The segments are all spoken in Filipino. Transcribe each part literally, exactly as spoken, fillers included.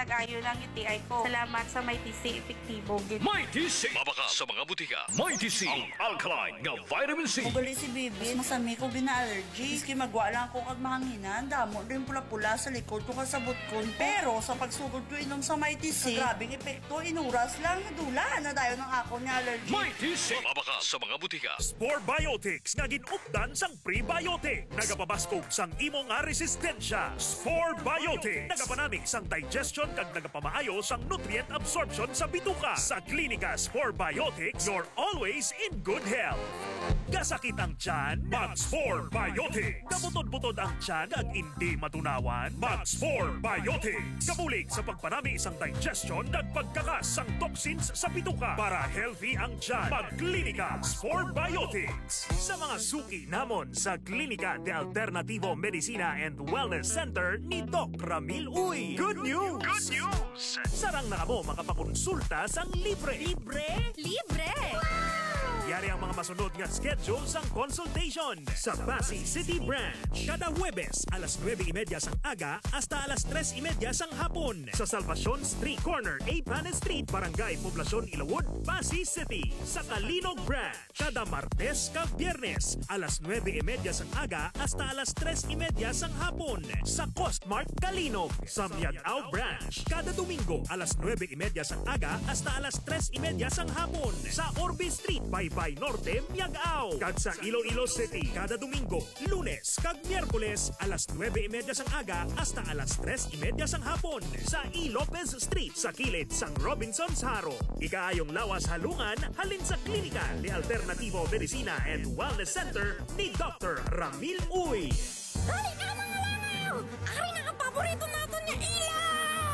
nag-ayo ng U T I ko. Salamat sa may T C epektibo. Mighty C! Mabaka sa mga butika. Mighty C! Ang alkaline nga vitamin C. Ugali si Bibi, masami ko bina-allergy. Iski magwa lang ko kag mahanginan. Damo rin pula-pula sa likod ko kasabot ko. Pero sa pagsugod ko inom sa Mighty C, grabing epekto, inuras lang, nadula na dayo ng ako ni allergy. Mighty C! Mabaka sa mga butika. Spore Biotics nga ginupdan sang prebiotic. Nagapabaskog sang imo nga resistensya. Spore Biotics. Nagapanamig sang digestion kag nagapamaayo sang nutrient absorption sa bituka. Sa Klinika Spore Biotics, you're always in good health. Gasakit ang tiyan? Mag-Spore Biotics. Kabutod-butod ang tiyan kag hindi matunawan? Mag-Spore Biotics. Kabulig sa pagpanami isang digestion kag pagkakas sang toxins sa bituka para healthy ang tiyan. Mag-Klinika Spore Biotics. Sa mga suki namon sa Klinika de Alternativo Medicina and Wellness Center ni Doc Ramil Uy. Good news! Good news! Sarang na kamo makapakonsulta sang libre. Libre? Libre! Yari ang mga masunod nga schedule sang consultation sa Pasig City Branch. Kada Huwebes, alas nuwebe y media sang aga hasta alas tres y media sang hapon. Sa Salvacion Street Corner, A. Panes Street, Barangay Poblacion, Ilawod, Pasig City. Sa Kalinog Branch, kada Martes kag Biyernes, alas nuwebe y media sang aga hasta alas tres y media sang hapon. Sa Costmart, Kalinog. Sa Miagao Branch, kada Domingo, alas nuwebe y media sang aga hasta alas tres y media sang hapon. Sa Orbe Street, Baybay Norte, Miagao. Kag sa Iloilo City, kada Domingo, Lunes kag Miyerkules, alas nuwebe y media sang aga hasta alas tres y media sang hapon. Sa E. Lopez Street, sa kilid sang Robinson's Haro. Ikaayong lawas halungan, halin sa Klinika de Alternativo Medicina and Wellness Center ni Doctor Ramil Uy. Dali ka mga langaw! Ari na ka paborito natin niya ilaw!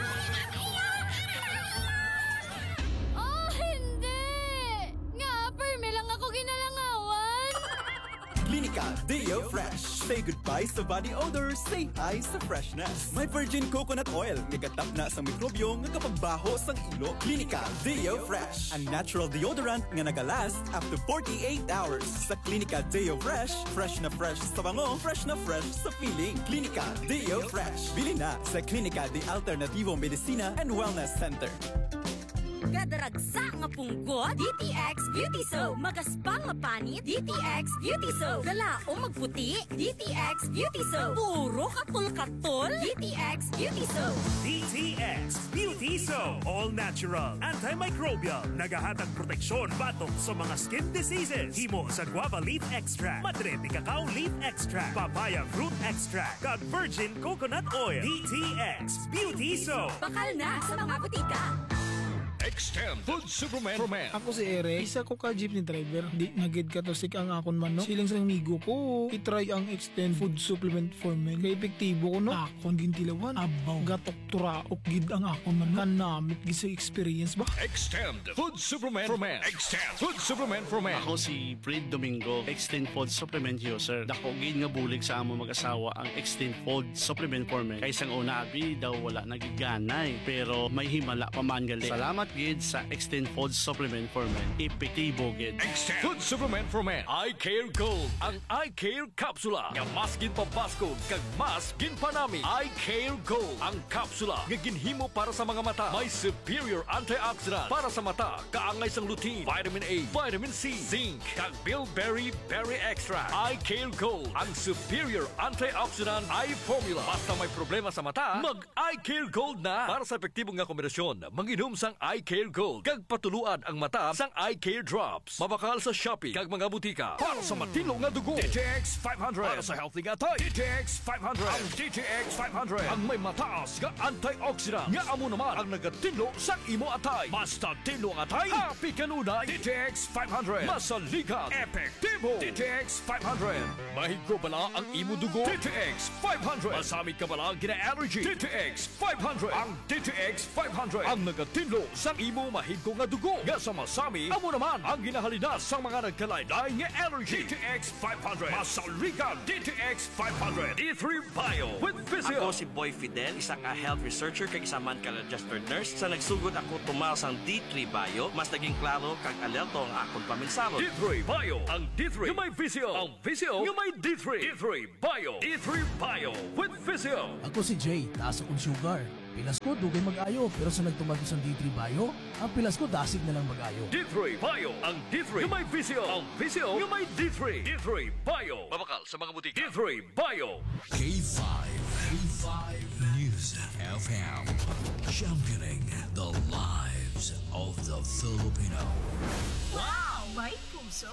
Oh, hindi! Nga, perme lang ako ginalangawan! Klinika Deo Fresh. Say goodbye sa body odor, say hi sa freshness. May virgin coconut oil, nagatap na sa mikrobyo nga kapagbaho sang ilo. Klinika Deo Fresh. Ang natural deodorant nga nagalast up to forty-eight hours. Sa Klinika Deo Fresh, fresh na fresh sa bango, fresh na fresh sa feeling. Klinika Deo Fresh. Bili na sa Klinika de Alternativo Medicina and Wellness Center. Gadaragsa nga punggot, D T X Beauty Soap. Magaspang nga panit, D T X Beauty Soap. Galao magputi, D T X Beauty Soap. Puro katul-katul, D T X Beauty Soap. D T X Beauty Soap. All natural, antimicrobial, nagahatag proteksyon batok sa mga skin diseases. Himo sa guava leaf extract, madre de cacao leaf extract, papaya fruit extract, kag virgin coconut oil. D T X Beauty Soap. Bakal na sa mga butika. Extend Food Supplement for Men. Ako si Eric, isa ko ka jeepney driver. Di nagid ka to sik ang akon man no. Silang sa migo ko, itry ang Extend Food Supplement for Men. Kaya epektibo ko no. Akon gintilawan, abaw, gatok turaok gid ang akon man. Kanamit gid sa experience ba? Extend Food Supplement for Men. Extend Food Supplement for Men. Ako si Fred Domingo, Extend Food Supplement user. Dako gid nga bulig sa among mag-asawa ang Extend Food Supplement for Men. Kay sang una abi daw wala nagiganay, pero may himala pa man gali. Salamat gid sa Extend Food Supplement for Men. Epektibo gid. Extend Food Supplement for Men. I Care Gold. Ang I Care Kapsula. Nga mas ginpabaskog kag mas ginpanami. I Care Gold. Ang kapsula nga ginhimo para sa mga mata. May superior antioxidant para sa mata. Kaangay sang lutein, vitamin A, vitamin C, zinc, kag bilberry berry extract. I Care Gold. Ang superior antioxidant eye formula. Basta may problema sa mata, mag I Care Gold na. Para sa epektibong nga kombinasyon, manginom sang I Care Gold. Kag patuluan ang mata sang I Care Drops. Mabakal sa Shopee kag mga butika. Para sa matino nga dugo, D T X five hundred. Para sa healthy nga tay, D T X five hundred. Ang D T X five hundred ang may mataas nga antioxidant. Nga amo naman ang nagatino sang imo atay. Basta tino ang atay, happy kanunay. D T X five hundred. Masaligan, epektibo. D T X five hundred. Mahigro bala ang imo dugo. D T X five hundred. Masamig ka bala gina-allergy. D T X five hundred. Ang D T X five hundred ang nagatino sang imo mahigko nga dugo. Nga sa masami, amo naman ang ginahalinas sa mga nagkalaylay nga allergy. D T X five hundred. Masaligan. D T X five hundred. D three Bio with Physio. Ako si Boy Fidel, isang uh, health researcher kag isa man ka registered nurse. Sa nagsugod ako tumal sang D three Bio, mas naging klaro kag alerto ang akong paminsaro. D three Bio. Ang D three nga may Physio. Ang Physio nga may D three. D three Bio. D three Bio with Physio. Ako si Jay, taas akong sugar. Pilas ko dugay mag-ayo pero sa nagtumag sa D three Bio, ang pilas ko dasig na lang mag-ayo. D three Bio, ang D three yung may visio, ang visio yung may D three. D three Bio, mabakal sa mga butika. D three Bio. K five, K five News F M, championing the lives of the Filipino. Wow! May puso!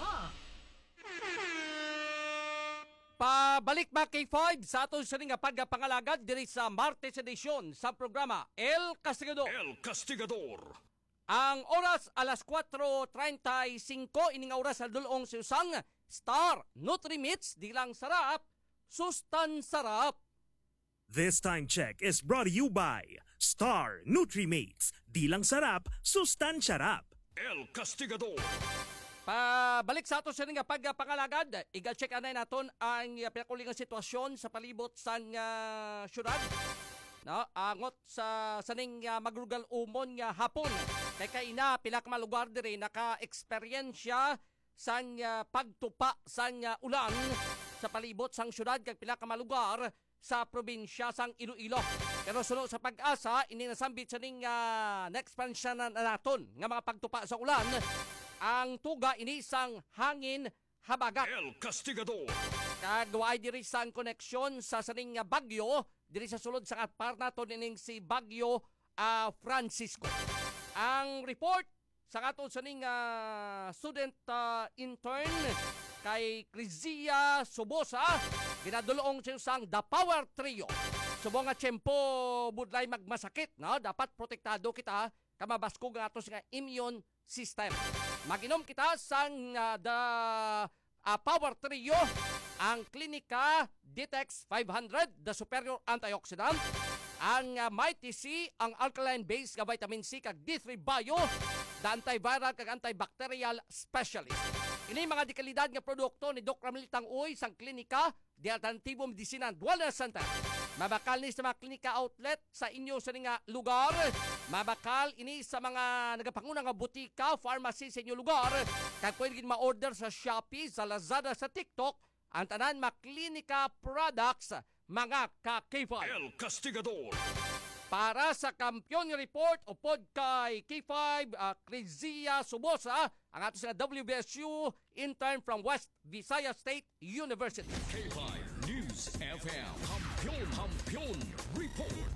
Pabalik ba K five sa aton sa nga pagpangalagad diri sa Martes edisyon sa programa El Castigador. El Castigador. Ang oras alas kwatro treinta y cinco ining oras sa dulong sa usang Star Nutri-Mits di lang sarap, sustan sarap. This time check is brought to you by Star Nutri-Mates. Di lang sarap, sustansya rap. El Castigador. Pabalik sa ato sa nga pagpangalagad, iga-check anay naton ang uh, pinakulingang sitwasyon sa palibot sa uh, syudad. No, angot sa saning uh, magrugal umon nga hapon. Kay kaina pila ka mga lugar diri naka-eksperyensya sa uh, pagtupa sa uh, ulan sa palibot sang syudad kay pila ka mga lugar sa probinsya sang Iloilo. Pero sunod sa pag-asa, ini nasambit sa ning uh, na-experience na naton nga mga pagtupa sa ulan. Ang tuga inisang hangin habagat. El Castigador. Kagaway diri sang koneksyon sa saning bagyo diri sa sulod sa atpar naton ining si Bagyo uh, Francisco. Ang report sa aton saning uh, student uh, intern kay Crizia Subosa ginadulong siya sang The Power Trio. Subo nga tiyempo budlay magmasakit, no? Dapat protektado kita kamabasko nga ato sa immune system. Maginom kita sang uh, the uh, Power Trio, ang Clinica Ditex five hundred, the superior antioxidant, ang uh, Mighty C, ang alkaline-based nga vitamin C kag D three Bio, the antiviral kag antibacterial specialist. Ini mga dekalidad nga produkto ni Doc Ramil Tang-Uy sang Clinica di Alternativo Medicina and Wellness Center. Mabakal ni sa mga klinika outlet sa inyo sa nga lugar. Mabakal ini sa mga nagapanguna nga butika, pharmacy sa inyo lugar. Kaya pwede ma-order sa Shopee, sa Lazada, sa TikTok. Ang tanan mga klinika products, mga ka-K five. El Castigador. Para sa Kampiyon Report o pod kay K five, uh, Crizia Subosa, ang ato sa W B S U intern from West Visayas State University. K five News F M. Kampiyon, Kampiyon Report.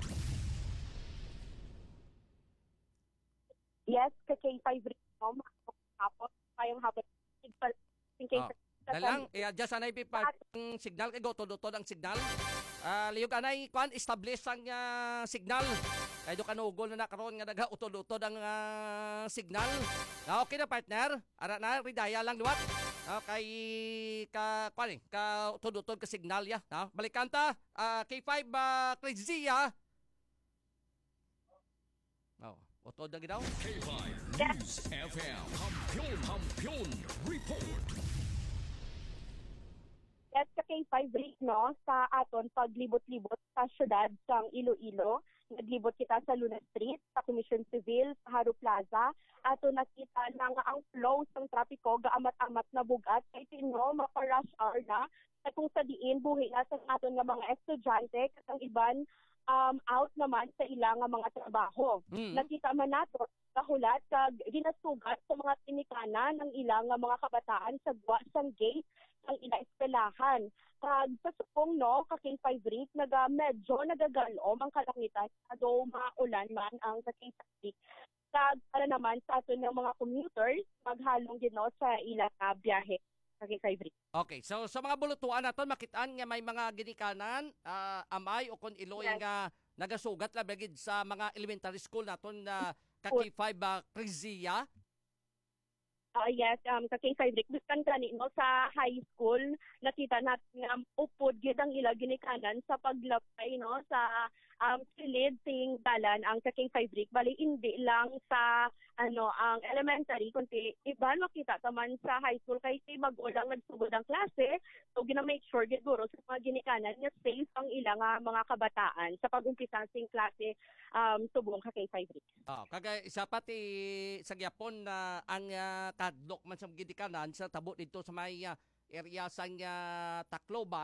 Yes, ka K five rin mo. Hapon, kayong hapon. Oh. Dalang, i-adjust anay pipa ang signal kay gotod-utod ang signal. Uh, liyog anay kwan establish ang uh, signal. Kay do kanugol na nakaroon nga naga utod-utod ang uh, signal. Uh, okay na partner. Ara na ridaya lang liwat. Uh, kay ka kwan eh, ka utod-utod ka signal ya. Uh, balikan ta uh, K five uh, Crizia. Oh, utod na gidaw. K five News F M. Kampiyon, Kampiyon Report. Yes, ka K five rin, no, sa aton paglibot-libot sa syudad sang Iloilo. Naglibot kita sa Luna Street, sa Commission Civil, sa Haro Plaza. Ato nakita na nga ang flow ng trapiko gaamat-amat na bugat. Kaya tino, mapa-rush hour na. At kung sa diin, buhi na sa aton nga mga estudyante at ang iban um, out naman sa ilang nga mga trabaho. Mm. Nakita man nato kahulat kag ginasugat sa mga tinikana ng ilang nga mga kabataan sa guwa sang gate ang ila eskwelahan. Kag sa supong no, ka K five rig, naga medyo nagagalom ang kalangitan do maulan man ang sa K five rig. Kag para naman sa ato ng mga commuters, maghalong din no, sa ilang uh, biyahe sa K five rig. Okay, so sa mga bulutuan naton makitaan nga may mga ginikanan, uh, amay o kon iloy yes. nga nagasugat labagid sa mga elementary school naton na ka K five uh, Crizia. Uh, yes, um, sa K five rig, biskan kani no, sa high school, nakita natin nga um, upod gid ang ila ginikanan sa paglapay no, sa um, silid sing dalan ang sa K five rig. Bali, hindi lang sa ano ang elementary, kundi iba makita taman sa high school kay si mag-ulang nagsugod ang klase. So, gina-make sure siguro sa mga ginikanan nga safe ang ilang uh, mga kabataan sa pag-umpisa sing klase um, subong ka K five rig. Oh, kagay isa pati sa gyapon na uh, ang uh, kadlok man sa gidikanan sa tabo dito sa may uh, area sang uh, Tacloban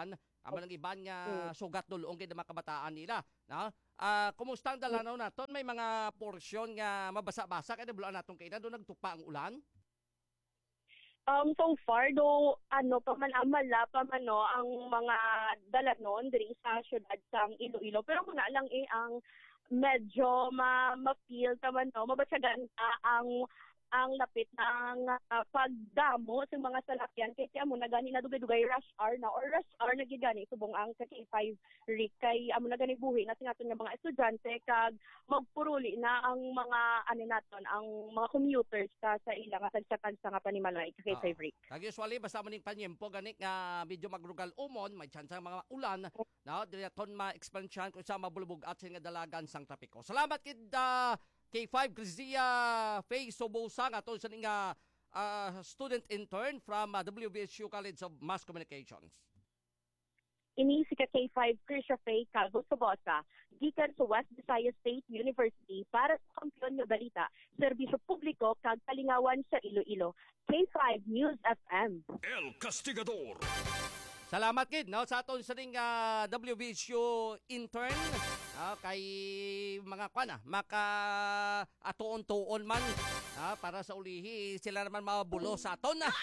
amo nang iban nga sugat dulong gid mga kabataan nila, no? Ah, kumusta ang dalanaw naton? May mga porsyon nga mabasa-basa kay bulan natong kailan do nagtupa ang ulan? Um, so far, though, ano, paman-amala, pamano, ang mga dalanon diri sa syudad sang Iloilo. Pero muna lang eh, ang medyo ma- ma-feel naman, no, mabasyagan ka ang ang lapit ng uh, pagdamo sa mga salakyan kasi amo na gani na dugay-dugay rush hour na or rush hour na gid gani subong ang sa K five Rick kay amo na gani buhi na tingaton nga mga estudyante kag magpuruli na ang mga ano naton ang mga commuters sa sa ilang tagsakan sa nga panimalay sa K five Rick. Kag usually basta man ning panyempo gani nga medyo magrugal umon may chance ang mga ulan no direton ma-expansion kung sa mabulbog at nga dalagan sang trapiko. Salamat kid uh, K five Grizia Faye Sobosang aton sa nga uh, student intern from uh, W B S U College of Mass Communications. Ini si K five Krisha Faye Calvo Sobosa gikan sa West Visayas State University para sa Kampiyon nga Balita, Serbisyo Publiko kag Kalingawan sa Iloilo. K five News F M. El Castigador. Salamat kid no sa aton sa ring uh, W B S U intern uh, kay mga kwan ah, maka atuon-tuon man uh, para sa ulihi sila naman mabulo sa aton na.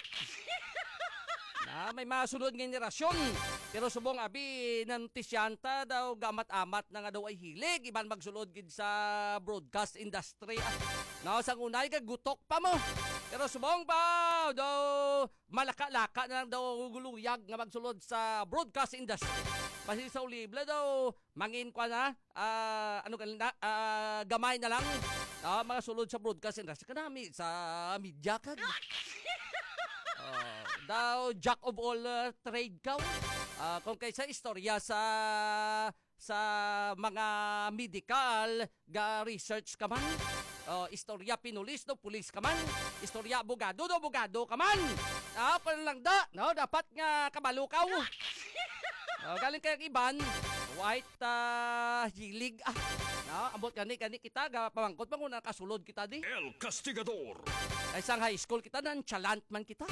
na may masunod nga generasyon pero subong abi ng tisyanta daw gamat-amat na nga daw ay hilig iban magsulod gid sa broadcast industry. Ah. No sang unay kag gutok pa mo. Pero subong pa daw malaka-laka na lang daw guluyag nga magsulod sa broadcast industry. Kasi sa ulibla daw mangin kwa na uh, ano kanina uh, gamay na lang uh, mga sulod sa broadcast industry kanami sa media kag. Uh, daw jack of all uh, trade ka. Uh, kung kaysa istorya sa sa mga medical ga research ka man. Oh, istorya pinulis no pulis ka man. Istorya abogado no abogado ka man. Ah, pa lang da, no dapat nga kabalukaw. Oh, galing kay iban white uh, hilig ah. No, ambot gani kani kita ga pamangkot pa kung nakasulod kita di. El Castigador. Ay sang high school kita nan chalant man kita.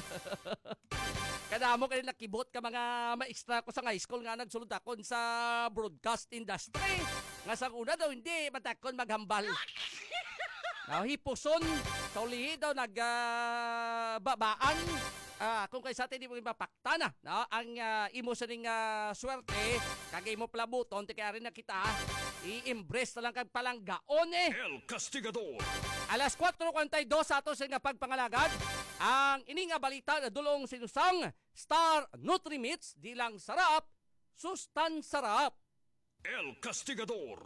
Kada mo kay nakibot ka mga maestra ko sa high school nga nagsulod akon sa broadcast industry. Nga sa una daw hindi matakon maghambal. Now, hipuson, sa ulihi daw nagbabaan. Uh, uh, kung kayo sa atin, di mo mapakta na. No? Ang uh, imo sa ning uh, swerte, kagay mo plabuton, ti kaya rin na kita, i-embrace na lang kag palanggaon eh. El Castigador. Alas four forty-two sa ato sa nga pagpangalagad, ang ini nga balita na dulong sinusang Star Nutrimits, di lang sarap, sustan sarap. El Castigador.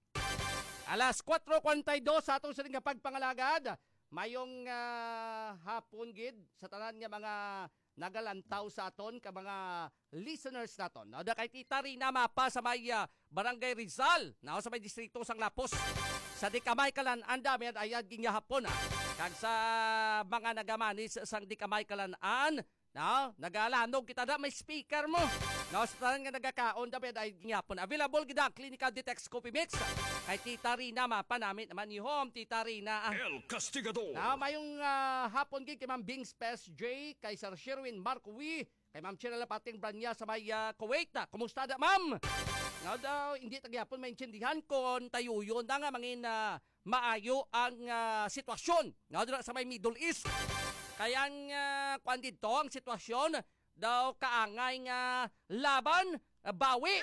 Alas four forty-two sa atong sa nga pagpangalagad, mayong uh, hapon gid sa tanan nga mga nagalantaw sa aton ka mga listeners naton. No, da kay Tita Rina mapa sa may uh, Barangay Rizal, no, sa may distrito sang Lapos. Sa Dikamay Kalan-an dami at ayad ginya hapon ah. Kag sa mga nagamanis sang Dikamay Kalan-an, no, nagalanog kita da may speaker mo. No, sa tanan nga nagakaon dami at ayad ginya hapon. Available gid ang Clinical Detox Coffee Mix. Kay Tita Rina mapa namin naman ni home Tita Rina. El Castigador. Na mayong uh, hapon gid kay Ma'am Bing Spes J, kay Sir Sherwin Marcowi, kay Ma'am Chirela Pating Branya sa may uh, Kuwait. Kumusta da Ma'am? Nga daw hindi tagyapon maintindihan kon tayuyon na nga mangin uh, maayo ang uh, sitwasyon. Nga sa may Middle East. Kaya ang uh, kwan dito ang sitwasyon daw kaangay nga laban uh, bawi.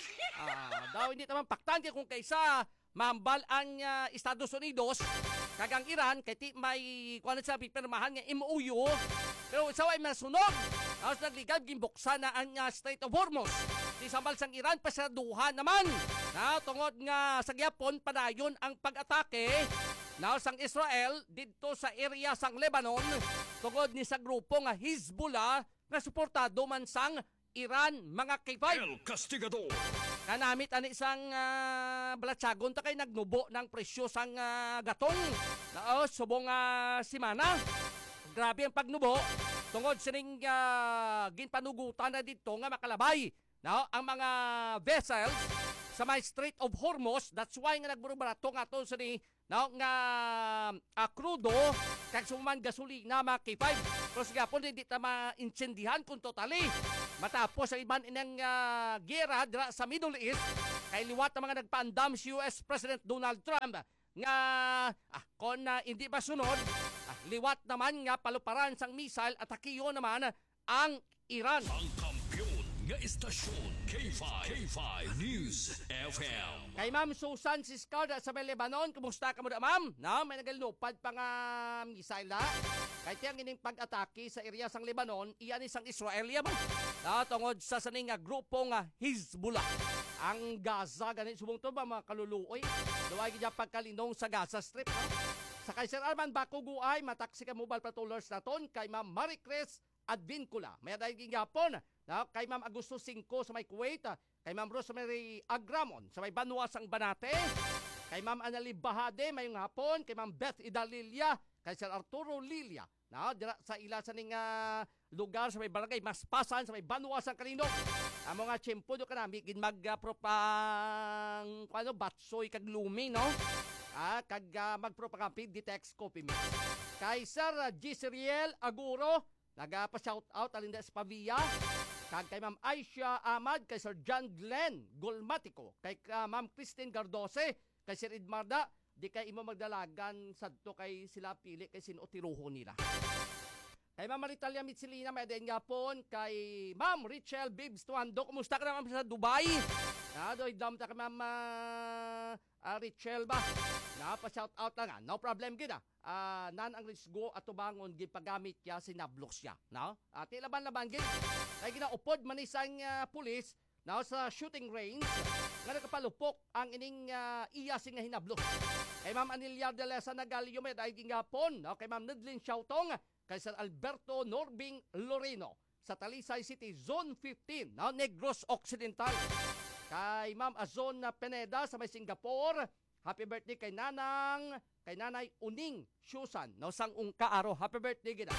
Ah, daw hindi naman paktan kung kaysa mambal ang uh, Estados Unidos kagang Iran kay ti may kuan sa pipirmahan nga M O U pero sa way masunog aos nagligad gimbuksan na ang uh, Strait of Hormuz di sambal sang Iran pasaduhan naman na tungod nga sa gyapon padayon ang pag-atake na sang Israel didto sa area sang Lebanon tungod ni sa grupo nga Hezbollah nga suportado man sang Iran mga K five. El Castigador. Kanamit ani isang uh, balatsagon ta kay nagnubo ng presyo sang uh, gatong. Nao subong uh, simana. Grabe ang pagnubo tungod sining uh, ginpanugutan na dito nga makalabay. Nao ang mga vessels sa may Strait of Hormuz. That's why nga nagburo-barato nga to sa ni nao nga uh, crudo kag suman gasolina mga K five. Pero sigapon hindi ta maintindihan kung totally Matapos ang iban inang uh, gera dira sa Middle East, kay liwat ang mga nagpaandam si U S President Donald Trump nga ah, kung uh, hindi ba sunod, ah, liwat naman nga paluparan sang missile at hakiyo naman ang Iran. Ang kampiyon nga istasyon K five, K five News F M. Kay Ma'am Susan Siscarda sa may Lebanon, kumusta ka mo da, Ma'am? Na, may nagalupad pa nga missile na. Kay tiyang ining pag-atake sa area sang Lebanon, iyan isang Israelia mo. Na, tungod sa saning nga grupo nga Hezbollah. Ang Gaza, ganit subong to ba mga kaluluoy? Duwag niya pagkalinong sa Gaza Strip. Ha? Sa kay Sir Arman Bakuguay, mataksi ka mobile patrollers naton kay Ma'am Maricres Advincula. May dahil gapon na kay Ma'am Agusto Cinco sa may Kuwait, kay Ma'am Rosemary Agramon sa may Banuasang Banate, kay Ma'am Anali Bahade mayong hapon, kay Ma'am Beth Idalilia, kay Sir Arturo Lilia. Na dira sa ila sa ning uh, lugar sa may barangay Maspasan sa may Banuasang Kalinog. Ang mga tiyempo do kanami gin magpropang uh, ano batsoy kag lumi no. Ah kag uh, magpropagampi ditex copy me. Kay Sir uh, G. Seriel Aguro nagapa-shout out alinda sa Pavia. Kag kay Ma'am Aisha Ahmad, kay Sir John Glenn Golmatico, kay uh, Ma'am Christine Gardose, kay Sir Idmarda, di kay imo magdalagan sadto kay sila pili kay sino tiruho nila. Kay Ma'am Maritalia Mitsilina, may din gapon kay Ma'am Richel Bibs Tuando, kumusta ka naman sa Dubai? Na doy dam ta kay Ma'am uh, uh, Richel ba? Na pa shout out na nga, no problem gid ah. Uh, nan ang risgo at tubangon gipagamit niya sinabloks siya, no? At uh, laban-laban gid. Kay ginaupod man isang uh, pulis na sa shooting range nga nakapalupok ang ining uh, iya sing nga hinablok. Kay Ma'am Anilia de Lesa Nagalio may dahil gingapon, no? Kay Ma'am Nedlin Shautong, kay Sir Alberto Norbing Loreno sa Talisay City Zone fifteen, no? Negros Occidental. Kay Ma'am Azon Pineda sa may Singapore, happy birthday kay Nanang, kay Nanay Uning Susan, no? Sang ungkaaro, happy birthday gid.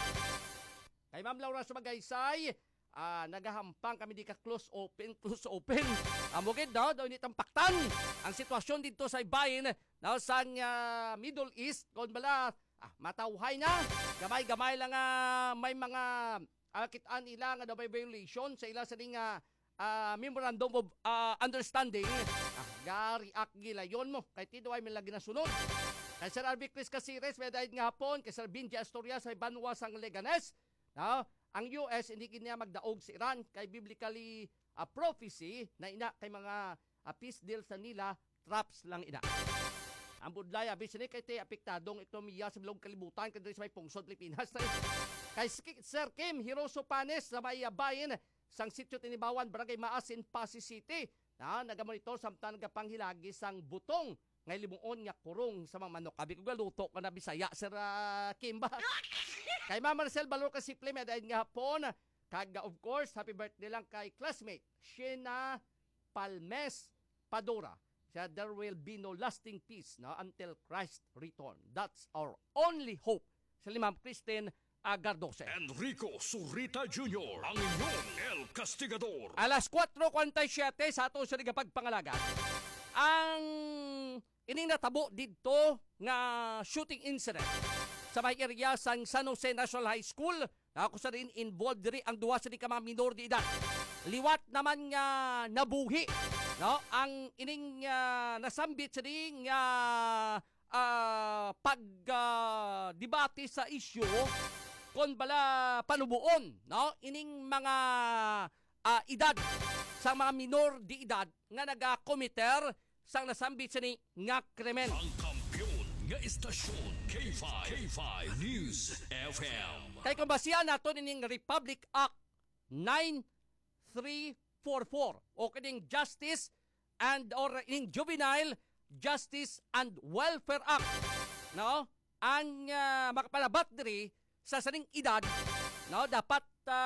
Kay Ma'am Laura sa Magaysay, ah, nagahampang kami di ka close open, close open. Amugid daw, daw ni tampaktan ang sitwasyon dito sa bayin na sa uh, Middle East. Kung bala, ah, matawhay na. Gamay-gamay lang uh, may mga uh, kitaan nila nga daw may violation sa ila sa ning uh, uh, Memorandum of uh, Understanding. Ah, gari-ak gilayon mo. Kay tido ay may lagi na sunod. Kay Sir Arby Chris Casires, may dahil nga hapon. Kay Sir Binji Astorias, ay Banuasang Leganes. No? Ang U S hindi kiniya magdaog sa Iran kay biblically uh, prophecy na ina kay mga uh, peace deals sa nila traps lang ina. Ang budlay abis ni kay te apektadong ekonomiya sa bilog kalibutan kadto sa may pungsod Pilipinas. Kay Sir Kim Hiroso Panes sa may bayin sang sitio Tinibawan, Barangay Maasin, Pasig City. Na nagamonitor samtang nagapanghilagi sang butong ngay limuon nga kurong sa mga manok. Abi ko galuto ka na Bisaya Sir uh, Kim ba? Kay Ma'am Marcel Balor Kasiple, may dahil nga hapon. Kag of course, happy birthday lang kay classmate Shena Palmes Padora. Siya, there will be no lasting peace no, until Christ return. That's our only hope. Sa Ma'am Christine Agardose. Enrico Surita Junior, ang inyong El Castigador. Alas four forty-seven sa ato sa nagapagpangalagan. Ang ining natabo dito nga shooting incident sa may area sang San Jose National High School, na ako sa rin involved diri ang duwa sa di ka mga minor di edad. Liwat naman nga nabuhi, no? Ang ining uh, nasambit sa ring uh, uh, pag-debate uh, sa issue kon bala panubuon, no? Ining mga uh, edad sa mga minor di edad nga naga-committer sang nasambit sa ni nga krimen. Ang kampiyon nga istasyon K five, K five News F M. Kay kung basihan nato ining Republic Act nine three four four o kining Justice and or ining Juvenile Justice and Welfare Act, no? Ang uh, makapalabat diri sa saning edad, no, dapat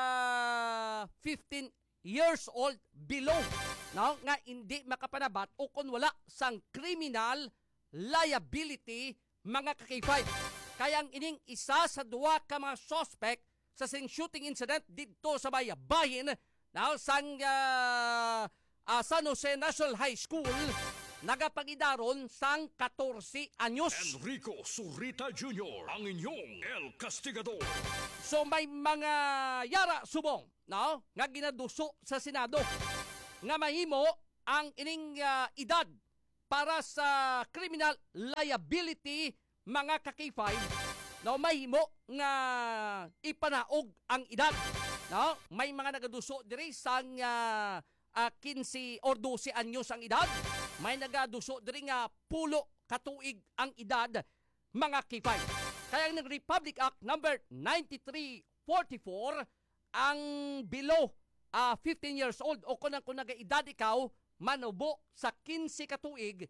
uh, fifteen years old below, no, nga hindi makapanabat o kung wala sang criminal liability mga ka-K five. Kaya ang ining isa sa duwa ka mga suspect sa sing shooting incident dito sa may bahin na sang uh, uh, San Jose National High School, nagapagidaron sang fourteen anyos. Enrico Surita Junior, ang inyong El Castigador. So may mga yara subong, no? Nga ginaduso sa Senado nga mahimo ang ining uh, edad para sa criminal liability mga ka-K five, no? Mahimo nga ipanaog ang edad, no? May mga nagaduso diri sang uh, uh, fifteen or twelve anyos ang edad. May nagaduso diri nga pulo katuig ang edad mga K five. Kaya ng Republic Act number ninety-three forty-four ang below uh, fifteen years old o kung kung nag-edad ikaw manubo sa fifteen katuig,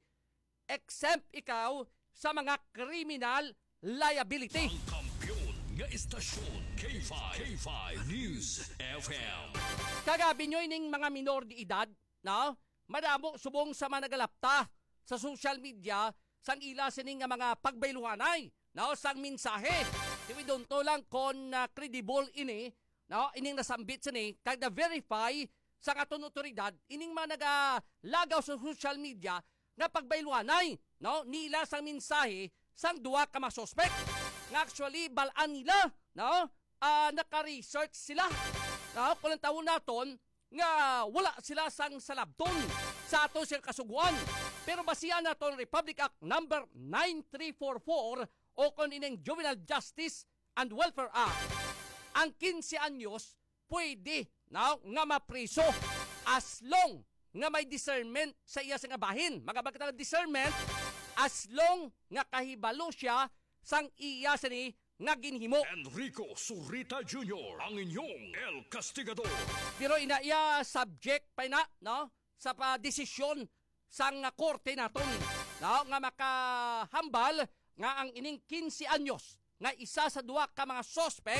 exempt ikaw sa mga criminal liability. Ang kampiyon nga istasyon K five, K five News F M. Kagabi nyo ining mga minor di edad, no? Madamo subong sa mga nagalapta sa social media sang ila sining nga mga pagbayluhanay, no? Sang mensahe. Diwi doon to lang kon uh, credible ini, no? Ining nasambit sini kag na-verify sa aton otoridad ining mga nagalagaw sa social media nga pagbayluhanay, no? Nila sang mensahe sang duwa ka mga suspect. Nga actually balaan nila, no? Uh, naka-research sila. No? Kung ang taon naton nga wala sila sang salabton sa ato siyang kasuguan. Pero basihan naton Republic Act number ninety-three forty-four o kung ining Juvenile Justice and Welfare Act, ang fifteen anyos pwede, no, nga mapriso as long nga may discernment sa iya sa nga bahin. Magabag ka discernment as long nga kahibalo siya sang iya sa ni nga ginhimo. Enrico Surita Junior, ang inyong El Castigador. Pero ina iya subject pa na, no, sa pa desisyon sang uh, korte naton, no, nga makahambal nga ang ining fifteen anyos nga isa sa duwa ka mga suspect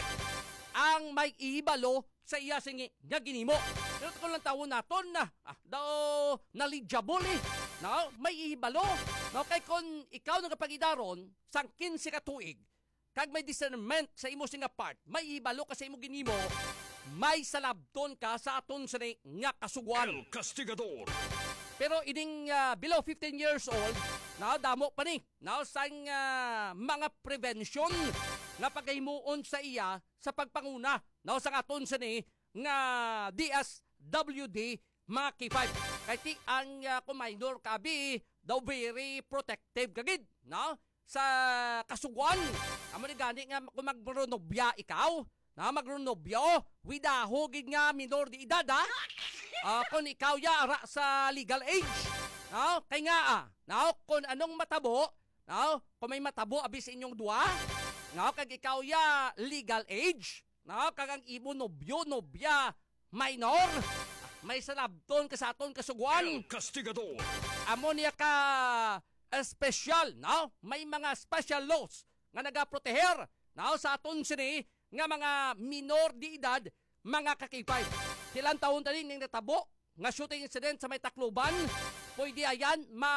ang may ihibalo sa iya singi nga ginhimo. Pero kung lang taon naton na ah, daw knowledgeable eh, no, may ihibalo, no, kay kung ikaw nagapagidaron sang fifteen katuig kag may discernment sa imo singa part, may ibalo ka sa imo ginimo, may salabton ka sa aton sa nga kasuguan. El Castigador. Pero ining uh, below fifteen years old, na damo pa ni, na sang uh, mga prevention nga paghimuon sa iya sa pagpanguna, na sa aton sa ni nga D S W D mga K five. Kaya ti ang uh, kumainor kabi daw very protective kagid, no? Sa kasuguan. Amo ni gani nga kung magrunobya ikaw, na magrunobyo, widahogid nga minor di edad, ha? Uh, kung ikaw ya ara sa legal age, no? Kay nga, ah, no? Kung anong matabo, no? Kung may matabo abis inyong duwa, no? Kag ikaw ya legal age, no? Kag ang imo nobyo, nobya, minor, may salabton ka sa aton kasuguan. El Castigador. Amo niya ka special, no? May mga special laws nga nagaproteher, no, sa aton sini nga mga minor di edad, mga ka-K five. Ilang taon tali ning natabo nga shooting incident sa may Tacloban, pwede ayan ma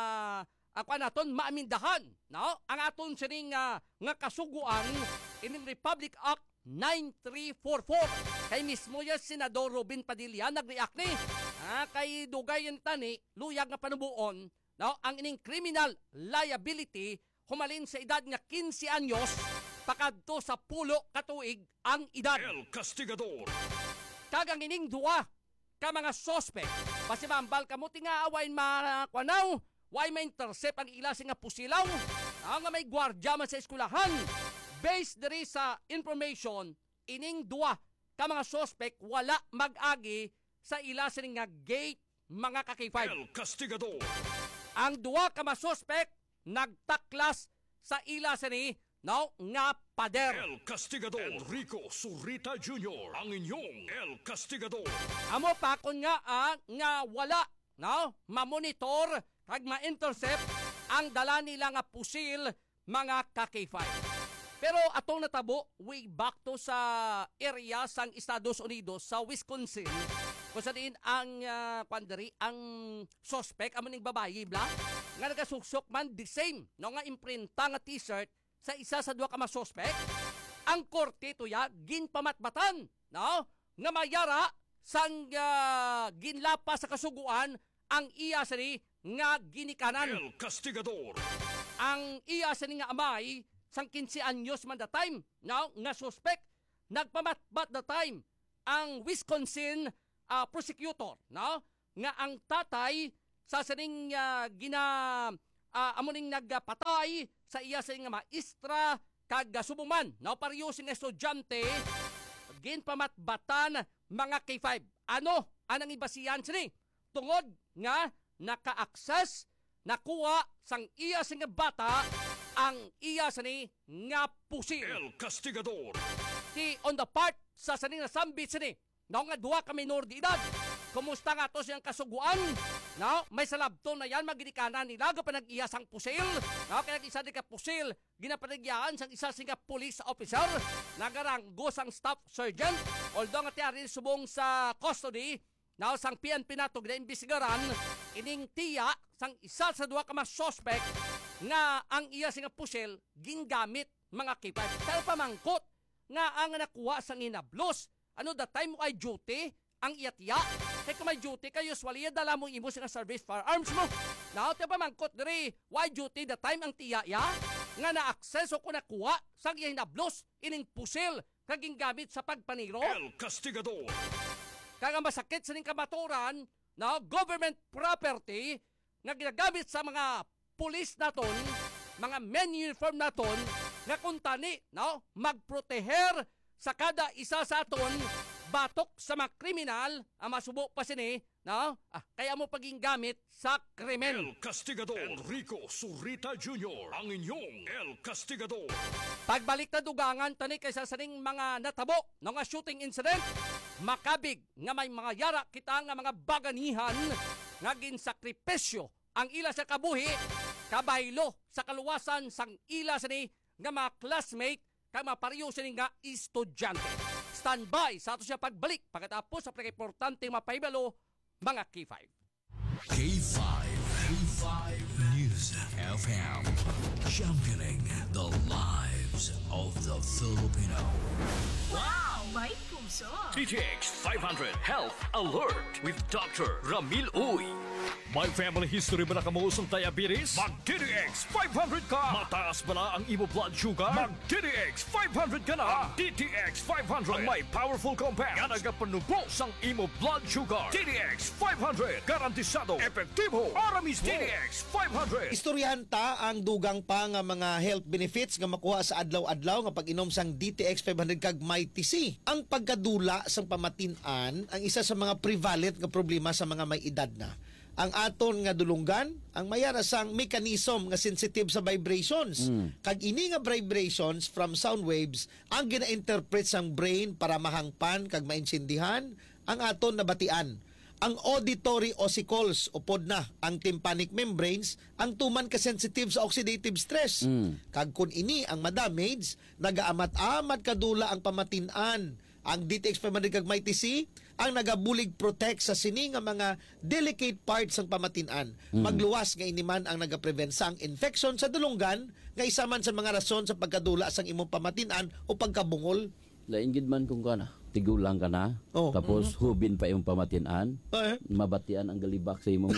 ako naton maamindahan, no? Ang aton sini nga nga kasuguan ining Republic Act ninety-three forty-four. Kay mismo ya Senador Robin Padilla nag-react ni. Ah, kay dugay yung tani, luyag nga panubuon, no, ang ining criminal liability humalin sa edad nga fifteen anyos pakadto sa pulo katuig ang edad. El Castigador. Kag ang ining duwa ka mga suspect, basi mambal kamo tinga awain makwanaw, why may intercept ang ila nga pusilaw, ang may gwardya man sa eskulahan. Based diri sa information, ining duwa ka mga suspect wala mag-agi sa ila nga gate mga ka-K five. El Castigador. Ang duwa ka mga suspect nagtaklas sa ila ni, no, nga pader. El Castigador. Enrico Surita Junior, ang inyong El Castigador. Amo pa kun nga ah, nga wala, no, ma-monitor kag ma-intercept ang dala nila nga pusil mga ka-K five. Pero atong natabo way back to sa area sang Estados Unidos sa Wisconsin, kung saan ang uh, pandari ang suspect amo ning babayi bla nga nagasuksok man the same, no, nga imprinta nga t-shirt sa isa sa duha ka mga suspect. Ang korte to ya ginpamatbatan, no, nga mayara sang uh, ginlapa sa kasuguan ang iya sini nga ginikanan. El Castigador. Ang iya sini nga amay sang quince anyos man the time, no, nga suspect nagpamatbat the time ang Wisconsin uh, prosecutor, no, nga ang tatay sa sining uh, gina uh, amuning nagpatay sa iya sining nga maestra kag subuman, no, pareho sing estudyante ginpamatbatan mga K five. Ano anang ibasiyan sini? Tungod nga naka-access nakuha sang iya sing bata ang iya sini nga pusil. El Castigador. Ti on the part sa sani nga sambit sini, no, nga duha ka minor de edad. Kumusta nga to siyang kasuguan? No, may salabton na yan magidikanan nila ga panag-iya sang pusil. No, kaya isa di ka pusil ginapanagiyaan sang isa sing police officer nagaranggo sang staff sergeant. Although nga tiari subong sa custody, no, sang P N P nato gina-imbestigaran ining tiya sang isa sa duha ka mga suspect nga ang iya sing pusil gingamit mga K five. Pero pamangkot nga ang nakuha sang inablos. Ano the time mo ay duty ang iyatiya? Kaya kung may duty ka, usually dala mo imo sing service firearms mo. Now, tiya pamangkot diri, why duty the time ang tiya ya? Nga na-access o kung nakuha sang iya inablos ining pusil kaging gamit sa pagpaniro. El Castigador. Kaya masakit sa ning kamaturan na government property nga ginagamit sa mga pulis naton, mga men uniform naton, nga kuntani, no, magproteher sa kada isa sa aton batok sa mga kriminal ang masubo pa sini, no? Ah, kaya mo paging gamit sa krimen. El Castigador. Enrico Surita Junior Ang inyong El Castigador. Pagbalik na dugangan tani kaysa saning mga natabo no nga shooting incident, makabig nga may mga yara kita nga mga baganihan nga ginsakripisyo ang ila sa kabuhi kabaylo sa kaluwasan sang ila sini nga mga classmate kag mapareho sini nga estudyante. Standby sa ato siya pagbalik pagkatapos sa pagkaimportante mapaibalo mga K five. K five. K five News F M. Championing the lives of the Filipino. Wow! May puso! T T X five hundred Health Alert with Doctor Ramil Uy. May family history ba na kamuusong diabetes? Mag-T T X five hundred ka! Mataas ba na ang imo blood sugar? Mag-T T X five hundred ka na! T T X five hundred ang may powerful compound nga nagapanubos ang imo blood sugar. T T X five hundred garantisado, epektibo, aramis T T X five hundred. Istoryahan ta ang dugang pa nga mga health benefits nga makuha sa adlaw-adlaw nga pag-inom sang D T X five hundred kag may T C. Ang pagkadula sang pamatin-an ang isa sa mga prevalent nga problema sa mga may edad na. Ang aton nga dulunggan, ang mayara sang mechanism nga sensitive sa vibrations. Mm. Kag ini nga vibrations from sound waves ang gina-interpret sang brain para mahangpan kag mainsindihan ang aton nabatian. Ang auditory ossicles upod na ang tympanic membranes ang tuman ka sensitive sa oxidative stress. Mm. Kag kun ini ang madamage, nagaamat-amat kadula ang pamatin-an. Ang D T X five hundred kag may T C ang nagabulig protect sa sini nga mga delicate parts ng pamatin-an. Mm. Magluwas nga iniman ang nagaprevent sang infection sa dulunggan nga isa man sa mga rason sa pagkadula sang imong pamatin-an o pagkabungol. Lain gid man kung kana, tigulang ka na, oh. Tapos mm-hmm. hubin pa imong pamatin-an, eh? Mabatian ang galibak sa imong.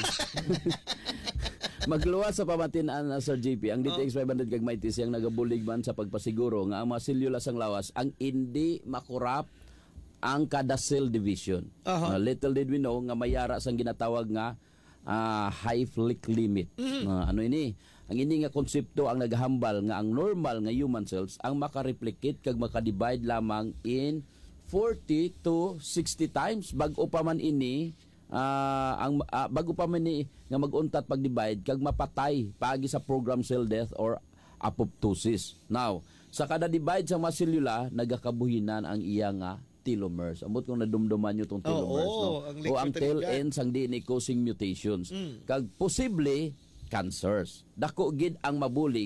Magluwas sa pamatin-an na Sir J P, ang D T X five hundred kag may T C ang nagabulig man sa pagpasiguro nga ang mga selula sang lawas ang hindi makurap ang kada cell division. Uh-huh. Uh, little did we know nga mayara sang ginatawag nga uh, high-flick limit. Mm-hmm. Uh, ano ini? Ang ini nga konsepto ang naghambal nga ang normal nga human cells ang makareplicate kag makadivide lamang in forty to sixty times bag-o pa man ini uh, ang uh, bago pa man ni nga mag-untat pag-divide kag mapatay paagi sa program cell death or apoptosis. Now, sa kada divide sa mga selula nagakabuhinan ang iya nga telomeres. Amot kung nadumduman nyo itong telomeres. Oh, oh, no? O ang tail ends ang D N A causing mutations. Mm. Kag posible cancers. Dako gid ang mabulig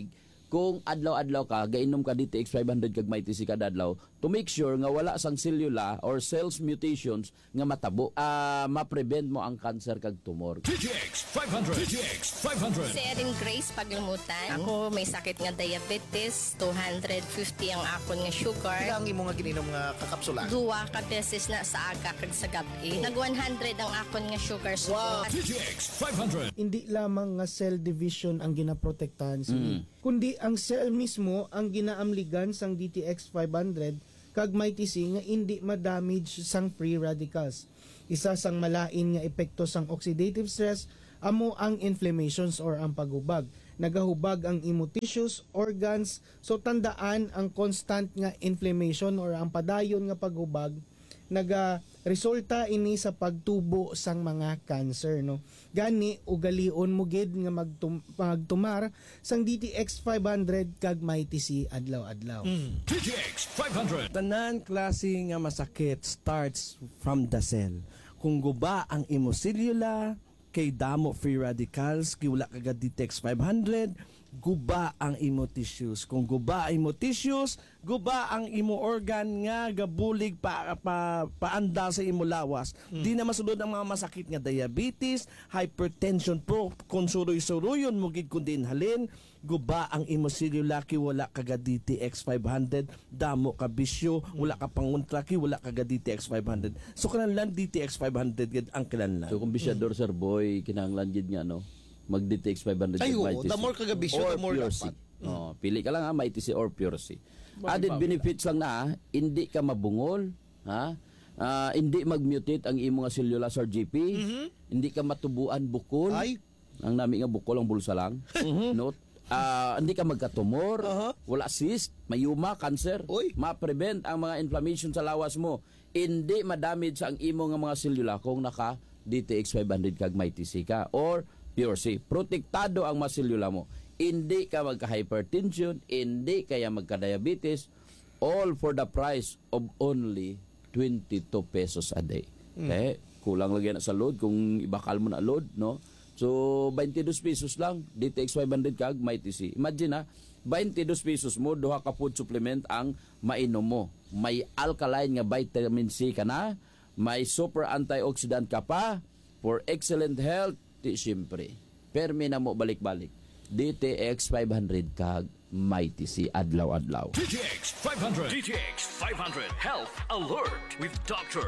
kung adlaw-adlaw ka gainom ka D T X five hundred kag may T C kada adlaw to make sure nga wala sang selula or cells mutations nga matabo, uh, ma-prevent mo ang cancer kag tumor. D T X five hundred. D T X five hundred. Si Erin Grace Paglumutan. Ako may sakit nga diabetes, two hundred fifty ang akon nga sugar. Ilang imo nga ginom nga kakapsula? Duwa ka beses na sa aga kag sa gabi. Nag one hundred ang akon nga sugar. Wow. D T X five hundred. Hindi lamang nga cell division ang ginaprotektahan sa Mm. kundi ang cell mismo ang ginaamligan sang D T X five hundred kag may T C nga hindi ma-damage sang free radicals. Isa sang malain nga epekto sang oxidative stress amo ang inflammations or ang pagubag. Nagahubag ang imo tissues, organs, so tandaan ang constant nga inflammation or ang padayon nga pagubag naga resulta ini sa pagtubo sang mga cancer, no. Gani ugalion mo gid nga magtum- magtumar sang D T X five hundred kag may T C adlaw-adlaw. Mm. D T X five hundred. Tanan klase nga masakit starts from the cell. Kung guba ang imo selula, kay damo free radicals, kay wala kagad D T X five hundred, guba ang imo tissues. Kung guba ang imo tissues, guba ang imo organ nga gabulig pa, pa paanda sa imo lawas. Hmm. Di na masulod ang mga masakit nga diabetes, hypertension po, kung suroy-suroyon mo gid kun din halin, guba ang imo selula ki wala kaga D T X five hundred, damo ka bisyo, wala ka panguntra ki wala kaga D T X five hundred. So kanang D T X five hundred gid ang kinahanglan. So kung bisyador sir boy kinahanglan gid nga no mag-D T X five hundred. Ay, oo, the more kagabisyo, the more dapat. Oh, pili ka lang ha, may T C or pure C. Added benefits lang na, hindi ka mabungol, ha? Uh, hindi mag-mutate ang imo nga cellulose or G P, mm-hmm. hindi ka matubuan bukol. Ay. Ang nami nga bukol ang bulsa lang. Mm-hmm. Note, uh, hindi ka magkatumor, uh-huh. wala cyst, mayuma, cancer, Oy. ma-prevent ang mga inflammation sa lawas mo. Hindi ma-damage ang imo nga mga cellula kung naka D T X five hundred kag may T C ka or pure C. Protektado ang mga selula mo. Hindi ka magka-hypertension, hindi kaya magka-diabetes, all for the price of only twenty-two pesos a day. Mm. Okay? Kulang lagi na sa load kung ibakal mo na load, no? So, twenty-two pesos lang, D T X five hundred kag may T C. Imagine ha, twenty-two pesos mo, duha ka food supplement ang mainom mo. May alkaline nga vitamin C ka na, may super antioxidant ka pa, for excellent health, di siyempre. Permi na mo balik-balik. D T X five hundred kag may T C adlaw-adlaw. D T X five hundred. D T X five hundred Health Alert with Doctor